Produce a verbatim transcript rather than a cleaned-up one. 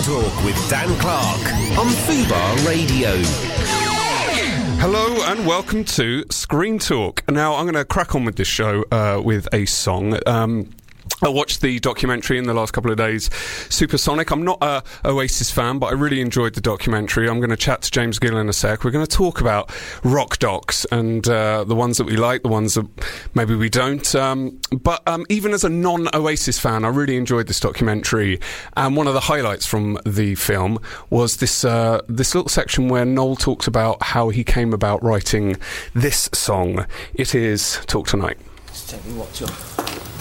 Talk with Dan Clark on Fubar Radio. Hello and welcome to Screen Talk. Now, I'm going to crack on with this show uh, with a song. Um, I watched the documentary in the last couple of days, Supersonic. I'm not a Oasis fan, but I really enjoyed the documentary. I'm going to chat to James Gill in a sec. We're going to talk about rock docs and uh, the ones that we like, the ones that maybe we don't. Um, but um, even as a non-Oasis fan, I really enjoyed this documentary. And one of the highlights from the film was this uh, this little section where Noel talks about how he came about writing this song. It is Talk Tonight. Just tell me what your...